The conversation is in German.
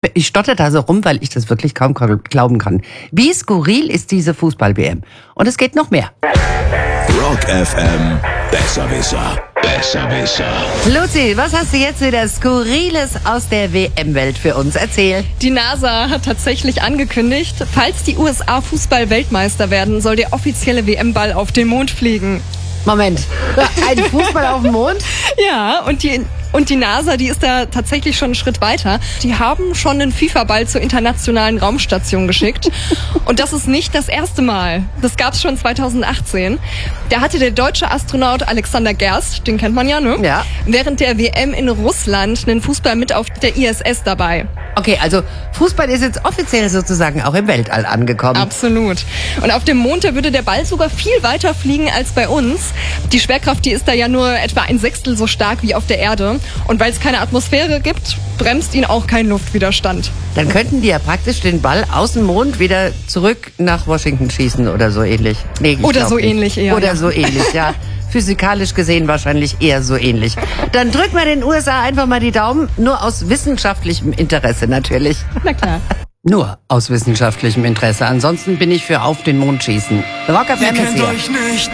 Ich stotter da so rum, weil ich das wirklich kaum glauben kann. Wie skurril ist diese Fußball-WM? Und es geht noch mehr. Rock FM, Besserwisser, Besserwisser. Luzi, was hast du jetzt wieder Skurriles aus der WM-Welt für uns? Erzähl. Die NASA hat tatsächlich angekündigt, falls die USA Fußball-Weltmeister werden, soll der offizielle WM-Ball auf den Mond fliegen. Moment, ein Fußball auf dem Mond? Ja, und die NASA, die ist da tatsächlich schon einen Schritt weiter. Die haben schon einen FIFA-Ball zur internationalen Raumstation geschickt. Und das ist nicht das erste Mal. Das gab's schon 2018. Da hatte der deutsche Astronaut Alexander Gerst, den kennt man ja, ne? Ja. Während der WM in Russland einen Fußball mit auf der ISS dabei. Okay, also Fußball ist jetzt offiziell sozusagen auch im Weltall angekommen. Absolut. Und auf dem Mond, da würde der Ball sogar viel weiter fliegen als bei uns. Die Schwerkraft, die ist da ja nur etwa 1/6 so stark wie auf der Erde. Und weil es keine Atmosphäre gibt, bremst ihn auch kein Luftwiderstand. Dann könnten die ja praktisch den Ball aus dem Mond wieder zurück nach Washington schießen oder so ähnlich. Nee, ich Oder glaub so nicht. ähnlich eher. Oder ja. so ähnlich, ja. Physikalisch gesehen wahrscheinlich eher so ähnlich. Dann drück mal den USA einfach mal die Daumen, nur aus wissenschaftlichem Interesse natürlich. Na klar. Nur aus wissenschaftlichem Interesse. Ansonsten bin ich für auf den Mond schießen. Rock FM ist hier. Euch nicht.